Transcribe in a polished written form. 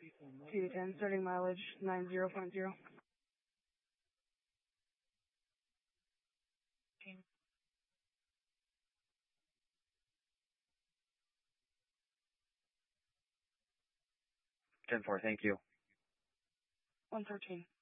210, starting mileage 90.0. 10-4, thank you. 113.